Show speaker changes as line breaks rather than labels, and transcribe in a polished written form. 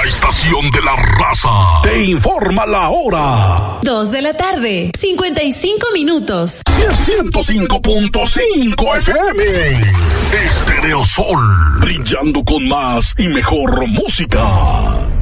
La estación de la raza te informa la hora.
2 de la tarde, 55 minutos.
105.5 FM. Estereosol, brillando con más y mejor música.